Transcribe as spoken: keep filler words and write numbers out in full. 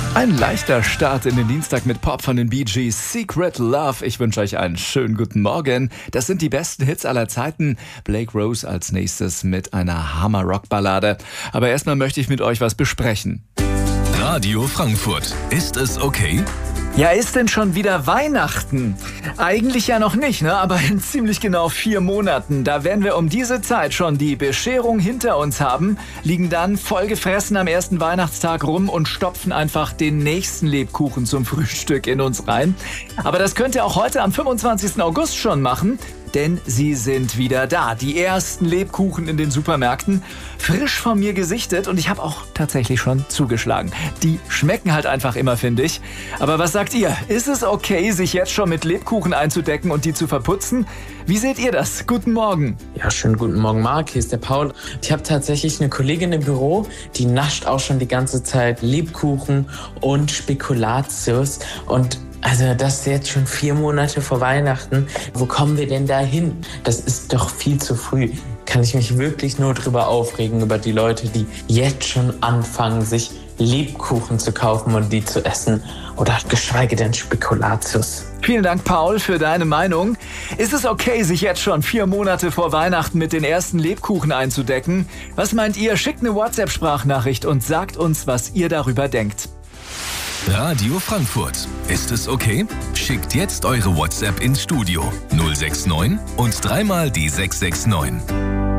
Ein leichter Start in den Dienstag mit Pop von den Bee Gees, Secret Love. Ich wünsche euch einen schönen guten Morgen. Das sind die besten Hits aller Zeiten. Blake Rose als nächstes mit einer Hammer-Rock-Ballade. Aber erstmal möchte ich mit euch was besprechen. Radio Frankfurt. Ist es okay? Ja, ist denn schon wieder Weihnachten? Eigentlich ja noch nicht, ne? Aber in ziemlich genau vier Monaten. Da werden wir um diese Zeit schon die Bescherung hinter uns haben, liegen dann vollgefressen am ersten Weihnachtstag rum und stopfen einfach den nächsten Lebkuchen zum Frühstück in uns rein. Aber das könnt ihr auch heute am fünfundzwanzigsten August schon machen. Denn sie sind wieder da. Die ersten Lebkuchen in den Supermärkten. Frisch von mir gesichtet und ich habe auch tatsächlich schon zugeschlagen. Die schmecken halt einfach immer, finde ich. Aber was sagt ihr? Ist es okay, sich jetzt schon mit Lebkuchen einzudecken und die zu verputzen? Wie seht ihr das? Guten Morgen. Ja, schönen guten Morgen, Marc. Hier ist der Paul. Ich habe tatsächlich eine Kollegin im Büro, die nascht auch schon die ganze Zeit Lebkuchen und Spekulatius. Und also das ist jetzt schon vier Monate vor Weihnachten. Wo kommen wir denn da hin? Das ist doch viel zu früh. Kann ich mich wirklich nur drüber aufregen, über die Leute, die jetzt schon anfangen, sich Lebkuchen zu kaufen und die zu essen. Oder geschweige denn Spekulatius. Vielen Dank, Paul, für deine Meinung. Ist es okay, sich jetzt schon vier Monate vor Weihnachten mit den ersten Lebkuchen einzudecken? Was meint ihr? Schickt eine WhatsApp-Sprachnachricht und sagt uns, was ihr darüber denkt. Radio Frankfurt. Ist es okay? Schickt jetzt eure WhatsApp ins Studio null sechs neun und dreimal die sechs sechs neun.